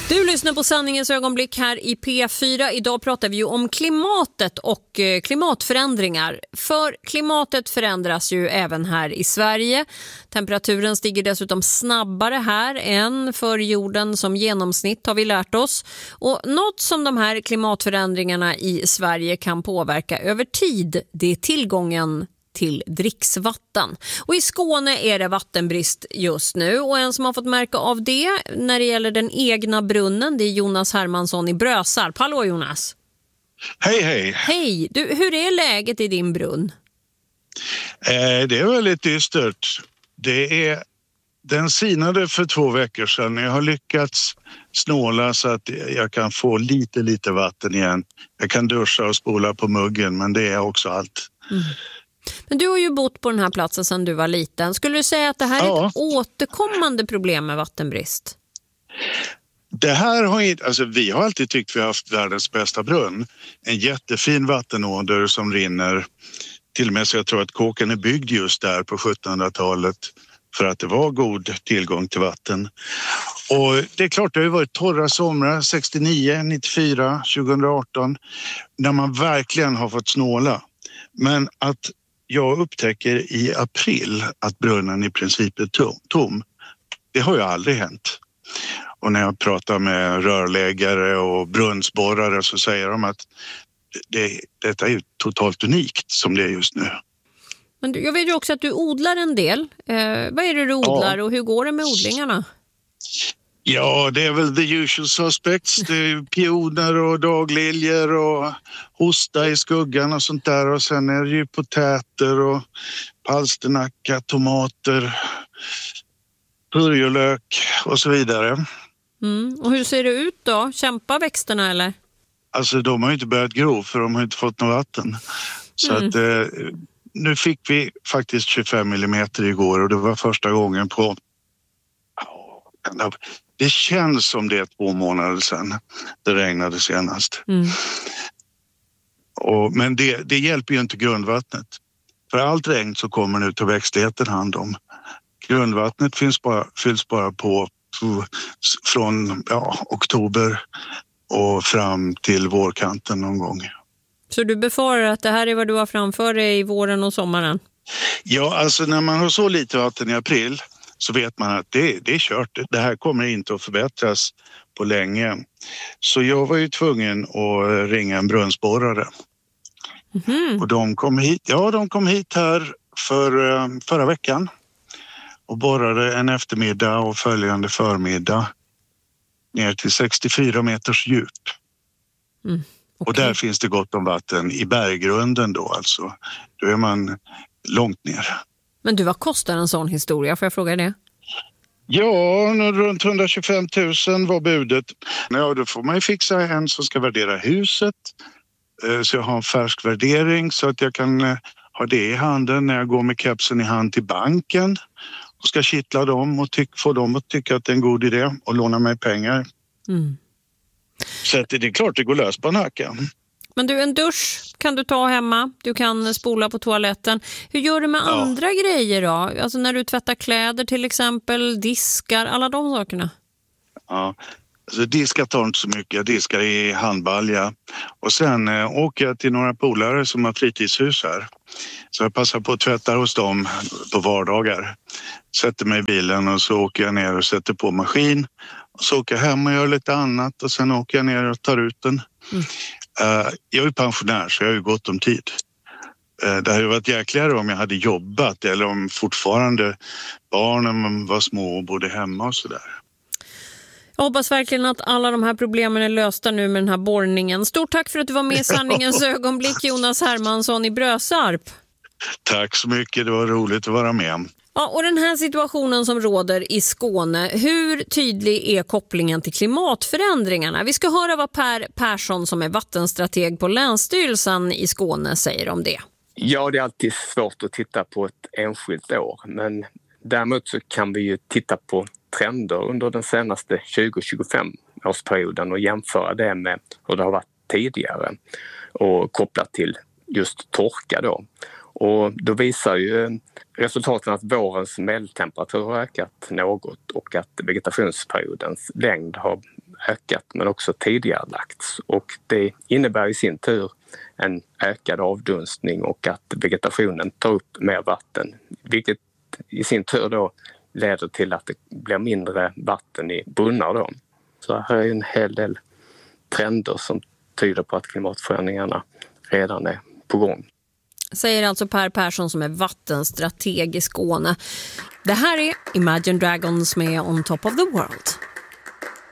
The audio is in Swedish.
Du lyssnar på Sanningens ögonblick här i P4. Idag pratar vi ju om klimatet och klimatförändringar. För klimatet förändras ju även här i Sverige. Temperaturen stiger dessutom snabbare här än för jorden som genomsnitt, har vi lärt oss. Och något som de här klimatförändringarna i Sverige kan påverka över tid, det är tillgången till dricksvatten. Och i Skåne är det vattenbrist just nu, och en som har fått märka av det när det gäller den egna brunnen, det är Jonas Hermansson i Brösarp. Hallå Jonas! Hej, hej! Hej! Du, hur är läget i din brunn? Det är väldigt dystert. Den sinade för 2 veckor sedan. Jag har lyckats snåla så att jag kan få lite vatten igen. Jag kan duscha och spola på muggen, men det är också allt. Mm. Men du har ju bott på den här platsen sedan du var liten. Skulle du säga att det här är ett återkommande problem med vattenbrist? Det här har inte, alltså vi har alltid tyckt vi har haft världens bästa brunn. En jättefin vattenåder som rinner. Till och med så jag tror att kåken är byggd just där på 1700-talet för att det var god tillgång till vatten. Och det är klart, det har ju varit torra somrar 69, 94, 2018 när man verkligen har fått snåla. Men att jag upptäcker i april att brunnen i princip är tom. Det har ju aldrig hänt. Och när jag pratar med rörläggare och brunnsborrare så säger de att detta är ju totalt unikt som det är just nu. Men jag vet ju också att du odlar en del. Vad är det du odlar och hur går det med odlingarna? Ja, det är väl the usual suspects. Det är pioner och dagliljor och hosta i skuggan och sånt där. Och sen är det ju potäter och palsternacka, tomater, purjolök och så vidare. Mm. Och hur ser det ut då? Kämpar växterna eller? Alltså de har ju inte börjat gro för de har inte fått något vatten. Så att nu fick vi faktiskt 25 millimeter igår och det var första gången på... Det känns som det är 2 månader sedan det regnade senast. Mm. Men det hjälper ju inte grundvattnet. För allt regn så kommer nu till växtligheten hand om. Grundvattnet fylls bara på från oktober och fram till vårkanten någon gång. Så du befarar att det här är vad du har framför dig i våren och sommaren? Ja, alltså när man har så lite vatten i april så vet man att det är kört. Det här kommer inte att förbättras på länge. Så jag var ju tvungen att ringa en brunnsborrare. Mm-hmm. Och de kom hit här förra veckan och borrade en eftermiddag och följande förmiddag ner till 64 meters djup. Mm, okay. Och där finns det gott om vatten i berggrunden då alltså. Då är man långt ner. Men du, vad kostar en sån historia? Får jag fråga det? Ja, runt 125 000 var budet. Ja, då får man ju fixa en som ska värdera huset. Så jag har en färsk värdering så att jag kan ha det i handen när jag går med kepsen i hand till banken. Och ska kittla dem och få dem att tycka att det är en god idé och låna mig pengar. Mm. Så att det är klart det går lös på en hacka. Men du, en dusch kan du ta hemma. Du kan spola på toaletten. Hur gör du med andra grejer då? Alltså när du tvättar kläder till exempel, diskar, alla de sakerna. Ja, alltså diskar tar inte så mycket. Jag diskar i handbalja. Och sen åker jag till några polare som har fritidshus här. Så jag passar på att tvätta hos dem på vardagar. Sätter mig i bilen och så åker jag ner och sätter på maskin. Och så åker jag hem och gör lite annat och sen åker jag ner och tar ut den. Mm. Jag är pensionär så jag har ju gott om tid. Det hade varit jäkligare om jag hade jobbat eller om fortfarande barnen var små och bodde hemma och sådär. Jag hoppas verkligen att alla de här problemen är lösta nu med den här borrningen. Stort tack för att du var med i Sanningens ögonblick, Jonas Hermansson i Brösarp. Tack så mycket, det var roligt att vara med. Ja, och den här situationen som råder i Skåne, hur tydlig är kopplingen till klimatförändringarna? Vi ska höra vad Per Persson som är vattenstrateg på Länsstyrelsen i Skåne säger om det. Ja, det är alltid svårt att titta på ett enskilt år, men däremot så kan vi ju titta på trender under den senaste 20-25 årsperioden och jämföra det med hur det har varit tidigare och kopplat till just torka då. Och då visar ju resultaten att vårens medeltemperatur har ökat något och att vegetationsperiodens längd har ökat men också tidigarelagts. Och det innebär i sin tur en ökad avdunstning och att vegetationen tar upp mer vatten, vilket i sin tur då leder till att det blir mindre vatten i brunnar då. Så här är en hel del trender som tyder på att klimatförändringarna redan är på gång. Säger alltså Per Persson som är vattenstrateg i Skåne. Det här är Imagine Dragons med On Top of the World.